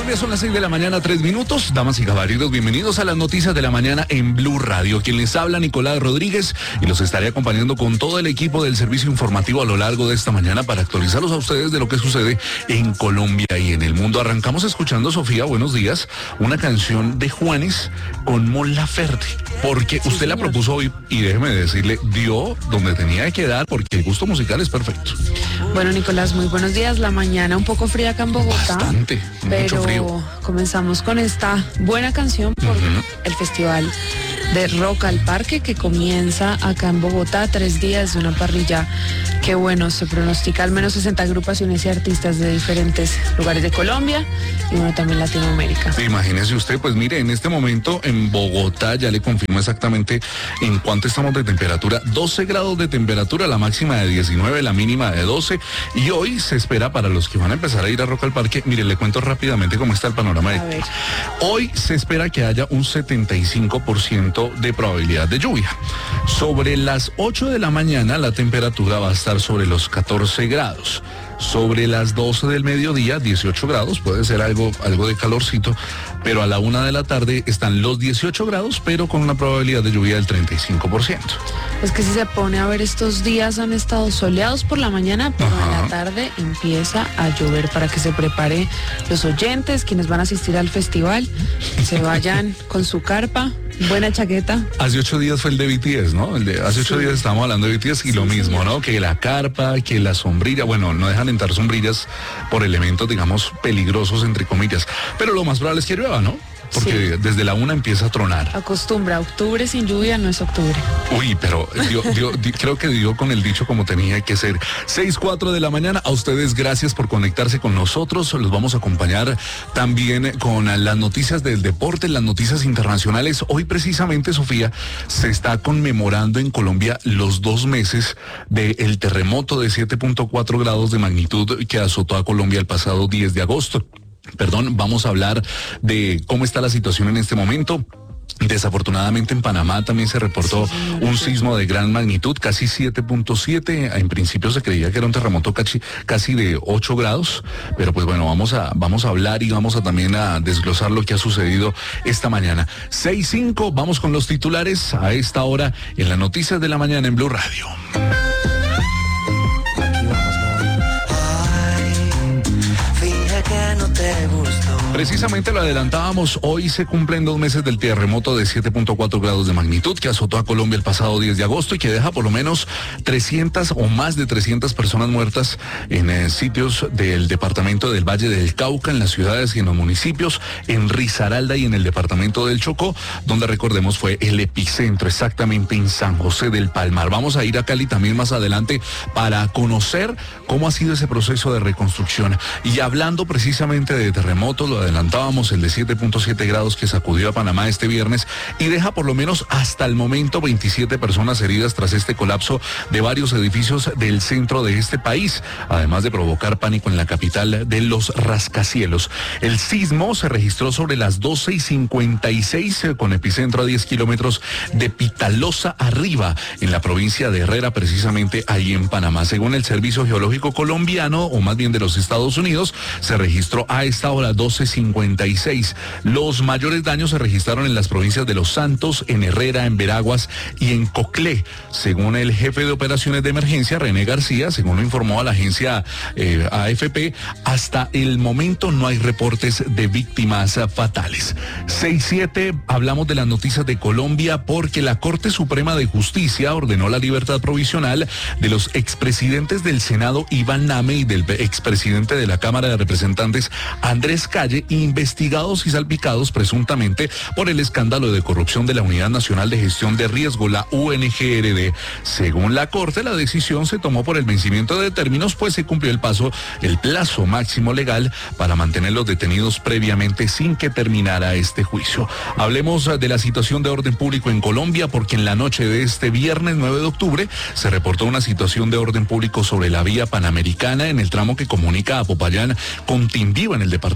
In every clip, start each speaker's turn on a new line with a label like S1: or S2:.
S1: Colombia, son las 6 de la mañana, 3 minutos. Damas y caballeros, bienvenidos a las noticias de la mañana en Blue Radio. Quien les habla, Nicolás Rodríguez, y los estaré acompañando con todo el equipo del servicio informativo a lo largo de esta mañana para actualizarlos a ustedes de lo que sucede en Colombia y en el mundo. Arrancamos escuchando, Sofía, buenos días, una canción de Juanes con Mon Laferte, porque
S2: Sí,
S1: usted
S2: señor.
S1: la propuso hoy y déjeme decirle, dio donde tenía que dar porque el gusto musical es perfecto.
S2: Bueno, Nicolás, muy buenos días. La mañana un poco fría acá en Bogotá.
S1: Bastante, mucho
S2: pero
S1: frío.
S2: comenzamos con esta buena canción por el Festival de Rock al Parque que comienza acá en Bogotá, 3 días de una parrilla que, bueno, se pronostica al menos 60 agrupaciones y artistas de diferentes lugares de Colombia y, bueno, también Latinoamérica.
S1: Imagínese usted, pues mire, en este momento en Bogotá, ya le confirmo exactamente en cuánto estamos de temperatura: 12 grados de temperatura, la máxima de 19, la mínima de 12, y hoy se espera para los que van a empezar a ir a Rock al Parque, mire, le cuento rápidamente cómo está el panorama.
S2: A ver.
S1: Hoy se espera que haya un 75% de probabilidad de lluvia. Sobre las 8 de la mañana la temperatura va a estar sobre los 14 grados. Sobre las 12 del mediodía, 18 grados, puede ser algo de calorcito, pero a la 1 de la tarde están los 18 grados, pero con una probabilidad de lluvia del 35%.
S2: Es que si se pone a ver, estos días han estado soleados por la mañana, pero en
S1: Ajá.
S2: la tarde empieza a llover, para que se prepare los oyentes, quienes van a asistir al festival, se vayan con su carpa, buena chaqueta.
S1: Hace 8 días fue el de BTS, ¿no? Hace 8 días estábamos hablando de BTS y lo mismo, ¿no? Que la carpa, que la sombrilla, bueno, no dejan entrar sombrillas por elementos, digamos, peligrosos, entre comillas. Pero lo más probable es que llueva, ¿no? Porque
S2: Sí.
S1: desde la 1 empieza a tronar.
S2: Acostumbra, octubre sin lluvia no es octubre.
S1: Uy, pero creo que dio con el dicho como tenía que ser. 6:04 de la mañana. A ustedes gracias por conectarse con nosotros. Los vamos a acompañar también con las noticias del deporte, las noticias internacionales. Hoy precisamente, Sofía, se está conmemorando en Colombia los 2 meses del terremoto de 7.4 grados de magnitud que azotó a Colombia el pasado 10 de agosto. Vamos a hablar de cómo está la situación en este momento. Desafortunadamente en Panamá también se reportó un sismo de gran magnitud, casi 7.7. En principio se creía que era un terremoto casi de 8 grados, pero pues bueno, vamos a hablar y vamos a también a desglosar lo que ha sucedido esta mañana. 6:05, vamos con los titulares a esta hora en las noticias de la mañana en Blue Radio. Precisamente lo adelantábamos, hoy se cumplen 2 meses del terremoto de 7.4 grados de magnitud que azotó a Colombia el pasado 10 de agosto y que deja por lo menos 300 o más de 300 personas muertas en sitios del departamento del Valle del Cauca, en las ciudades y en los municipios, en Risaralda y en el departamento del Chocó, donde recordemos fue el epicentro, exactamente en San José del Palmar. Vamos a ir a Cali también más adelante para conocer cómo ha sido ese proceso de reconstrucción. Y hablando precisamente de terremotos, lo adelantábamos, el de 7.7 grados que sacudió a Panamá este viernes y deja por lo menos hasta el momento 27 personas heridas tras este colapso de varios edificios del centro de este país, además de provocar pánico en la capital de los rascacielos. El sismo se registró sobre las 12:56 con epicentro a 10 kilómetros de Pitalosa arriba, en la provincia de Herrera, precisamente ahí en Panamá. Según el Servicio Geológico Colombiano, o más bien de los Estados Unidos, se registró a esta hora 12:56. Los mayores daños se registraron en las provincias de Los Santos, en Herrera, en Veraguas y en Coclé. Según el jefe de operaciones de emergencia, René García, según lo informó a la agencia AFP, hasta el momento no hay reportes de víctimas fatales. 6:07, hablamos de las noticias de Colombia porque la Corte Suprema de Justicia ordenó la libertad provisional de los expresidentes del Senado Iván Name y del expresidente de la Cámara de Representantes Andrés Calle, investigados y salpicados presuntamente por el escándalo de corrupción de la Unidad Nacional de Gestión de Riesgo, la UNGRD. Según la Corte, la decisión se tomó por el vencimiento de términos, pues se cumplió el plazo máximo legal para mantener los detenidos previamente sin que terminara este juicio. Hablemos de la situación de orden público en Colombia, porque en la noche de este viernes 9 de octubre se reportó una situación de orden público sobre la vía Panamericana en el tramo que comunica a Popayán con Tindío en el departamento del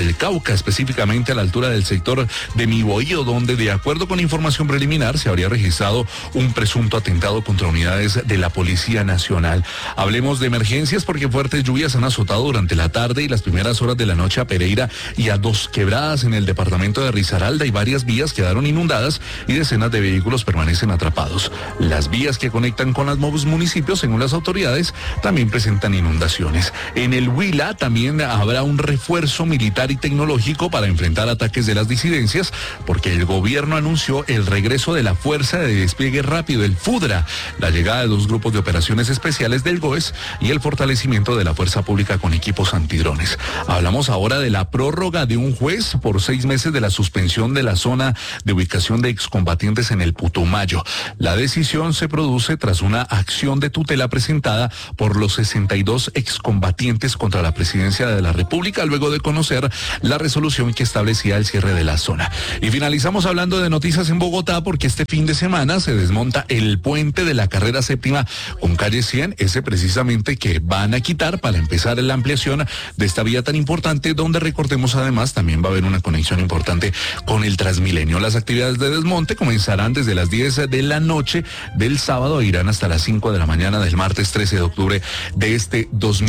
S1: del Cauca, específicamente a la altura del sector de Mi Bohío, donde de acuerdo con información preliminar se habría registrado un presunto atentado contra unidades de la Policía Nacional. Hablemos de emergencias porque fuertes lluvias han azotado durante la tarde y las primeras horas de la noche a Pereira y a Dos Quebradas en el departamento de Risaralda, y varias vías quedaron inundadas y decenas de vehículos permanecen atrapados. Las vías que conectan con los municipios, según las autoridades, también presentan inundaciones. En el Huila también habrá un refuerzo militar y tecnológico para enfrentar ataques de las disidencias, porque el gobierno anunció el regreso de la Fuerza de Despliegue Rápido, el FUDRA, la llegada de 2 grupos de operaciones especiales del GOES y el fortalecimiento de la fuerza pública con equipos antidrones. Hablamos ahora de la prórroga de un juez por 6 meses de la suspensión de la zona de ubicación de excombatientes en el Putumayo. La decisión se produce tras una acción de tutela presentada por los 62 excombatientes contra la presidencia de la República, luego de conocer la resolución que establecía el cierre de la zona. Y finalizamos hablando de noticias en Bogotá, porque este fin de semana se desmonta el puente de la carrera séptima con calle 100, ese precisamente que van a quitar para empezar la ampliación de esta vía tan importante, donde recordemos además también va a haber una conexión importante con el Transmilenio. Las actividades de desmonte comenzarán desde las 10 de la noche del sábado e irán hasta las 5 de la mañana del martes 13 de octubre de este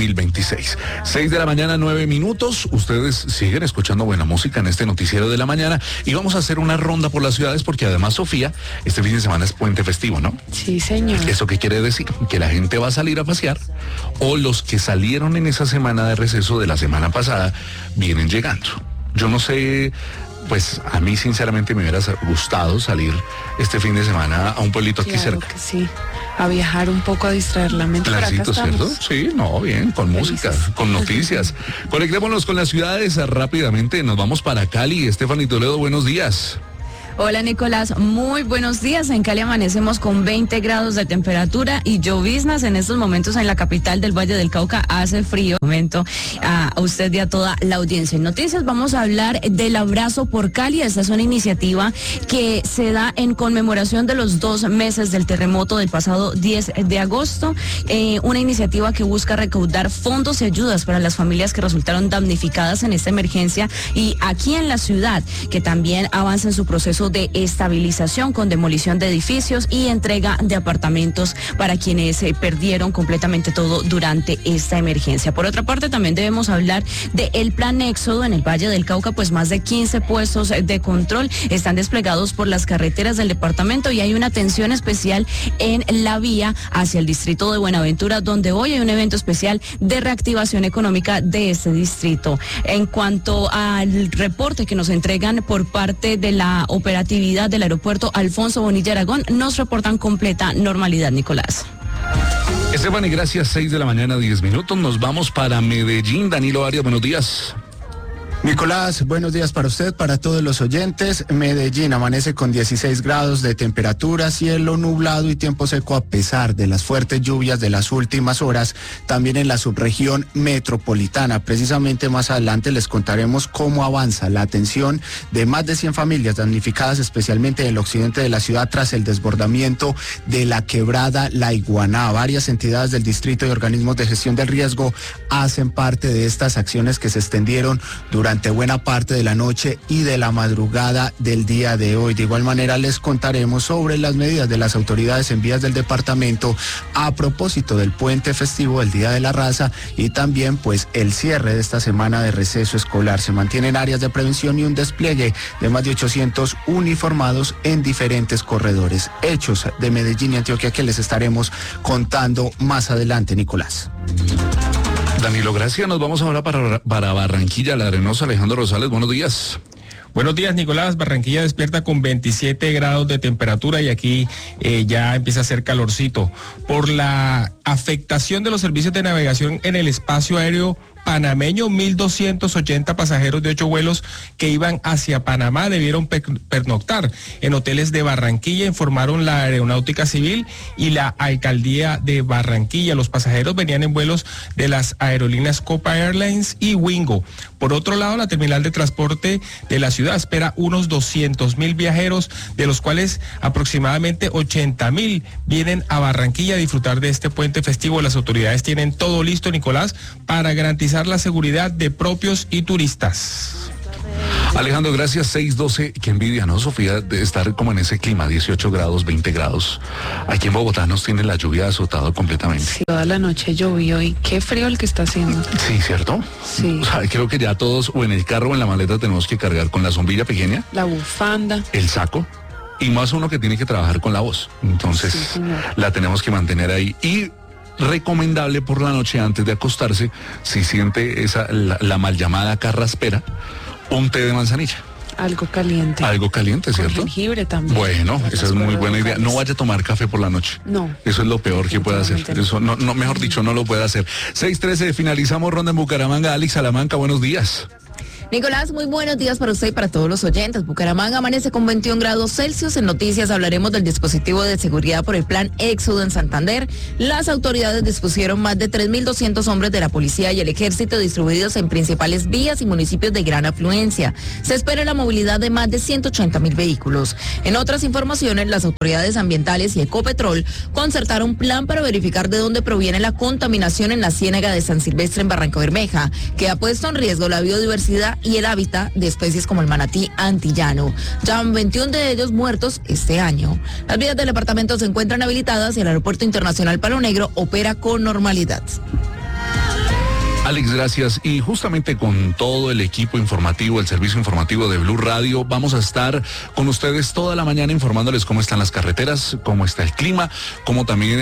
S1: 2026. 6 de la mañana, 9 minutos. Ustedes siguen escuchando buena música en este noticiero de la mañana y vamos a hacer una ronda por las ciudades porque además, Sofía, este fin de semana es puente festivo, ¿no?
S2: Sí, señor.
S1: ¿Eso qué quiere decir? Que la gente va a salir a pasear, o los que salieron en esa semana de receso de la semana pasada vienen llegando. Yo no sé, pues a mí sinceramente me hubiera gustado salir este fin de semana a un pueblito aquí cerca.
S2: Que sí, a viajar un poco, a distraer la mente.
S1: Placito, ¿cierto? Sí, no, bien, con música, con noticias. Conectémonos con las ciudades rápidamente. Nos vamos para Cali. Estefany Toledo, buenos días.
S3: Hola Nicolás, muy buenos días. En Cali amanecemos con 20 grados de temperatura y lloviznas en estos momentos en la capital del Valle del Cauca. Hace frío. Momento a usted y a toda la audiencia. En noticias vamos a hablar del Abrazo por Cali. Esta es una iniciativa que se da en conmemoración de los 2 meses del terremoto del pasado 10 de agosto. Una iniciativa que busca recaudar fondos y ayudas para las familias que resultaron damnificadas en esta emergencia, y aquí en la ciudad que también avanza en su proceso de estabilización con demolición de edificios y entrega de apartamentos para quienes perdieron completamente todo durante esta emergencia. Por otra parte, también debemos hablar del Plan Éxodo en el Valle del Cauca, pues más de 15 puestos de control están desplegados por las carreteras del departamento y hay una atención especial en la vía hacia el distrito de Buenaventura, donde hoy hay un evento especial de reactivación económica de este distrito. En cuanto al reporte que nos entregan por parte de la operatividad del aeropuerto Alfonso Bonilla Aragón, nos reportan completa normalidad, Nicolás.
S1: Estefany, gracias. 6 de la mañana, 10 minutos. Nos vamos para Medellín. Danilo Arias, buenos días.
S4: Nicolás, buenos días para usted, para todos los oyentes. Medellín amanece con 16 grados de temperatura, cielo nublado y tiempo seco a pesar de las fuertes lluvias de las últimas horas, también en la subregión metropolitana. Precisamente más adelante les contaremos cómo avanza la atención de más de 100 familias damnificadas, especialmente en el occidente de la ciudad, tras el desbordamiento de la quebrada La Iguaná. Varias entidades del distrito y organismos de gestión del riesgo hacen parte de estas acciones que se extendieron durante buena parte de la noche y de la madrugada del día de hoy. De igual manera les contaremos sobre las medidas de las autoridades en vías del departamento a propósito del puente festivo del Día de la Raza y también pues el cierre de esta semana de receso escolar. Se mantienen áreas de prevención y un despliegue de más de 800 uniformados en diferentes corredores. Hechos de Medellín y Antioquia que les estaremos contando más adelante, Nicolás.
S1: Danilo, gracias. Nos vamos ahora para Barranquilla, La Arenosa. Alejandro Rosales, buenos días.
S5: Buenos días, Nicolás. Barranquilla despierta con 27 grados de temperatura y aquí ya empieza a hacer calorcito. Por la afectación de los servicios de navegación en el espacio aéreo panameño, 1.280 pasajeros de 8 vuelos que iban hacia Panamá debieron pernoctar en hoteles de Barranquilla, informaron la Aeronáutica Civil y la Alcaldía de Barranquilla. Los pasajeros venían en vuelos de las aerolíneas Copa Airlines y Wingo. Por otro lado, la terminal de transporte de la ciudad espera unos 200.000 viajeros, de los cuales aproximadamente 80.000 vienen a Barranquilla a disfrutar de este puente festivo. Las autoridades tienen todo listo, Nicolás, para garantizar la seguridad de propios y turistas.
S1: Alejandro, gracias. 6:12. Qué envidia, ¿no, Sofía? De estar como en ese clima, 18 grados, 20 grados. Aquí en Bogotá nos tiene la lluvia azotado completamente.
S2: Sí, toda la noche llovió y qué frío el que está haciendo.
S1: Sí, ¿cierto?
S2: Sí.
S1: O sea, creo que ya todos, o en el carro o en la maleta, tenemos que cargar con la sombrilla pequeña,
S2: La bufanda.
S1: el saco, y más uno que tiene que trabajar con la voz. Entonces,
S2: Sí, señor.
S1: la tenemos que mantener ahí. Y recomendable por la noche antes de acostarse, si siente la mal llamada carraspera, un té de manzanilla.
S2: Algo caliente.
S1: Algo caliente,
S2: Con
S1: ¿cierto?
S2: jengibre también.
S1: Bueno,
S2: Para
S1: esa
S2: las
S1: es muy
S2: cuerdas
S1: buena idea.
S2: vocales.
S1: No vaya a tomar café por la noche.
S2: No.
S1: Eso es lo peor que puede hacer.
S2: Definitivamente
S1: Eso no, mejor dicho, no lo puede hacer. 6:13, finalizamos ronda en Bucaramanga. Alex Salamanca, buenos días.
S3: Nicolás, muy buenos días para usted y para todos los oyentes. Bucaramanga amanece con 21 grados Celsius. En noticias hablaremos del dispositivo de seguridad por el plan Éxodo en Santander. Las autoridades dispusieron más de 3.200 hombres de la policía y el ejército distribuidos en principales vías y municipios de gran afluencia. Se espera la movilidad de más de 180.000 vehículos. En otras informaciones, las autoridades ambientales y Ecopetrol concertaron un plan para verificar de dónde proviene la contaminación en la ciénaga de San Silvestre en Barrancabermeja, que ha puesto en riesgo la biodiversidad y el hábitat de especies como el manatí antillano. Ya van 21 de ellos muertos este año. Las vías del departamento se encuentran habilitadas y el Aeropuerto Internacional Palo Negro opera con normalidad.
S1: Alex, gracias. Y justamente con todo el equipo informativo, el servicio informativo de Blue Radio, vamos a estar con ustedes toda la mañana informándoles cómo están las carreteras, cómo está el clima, cómo también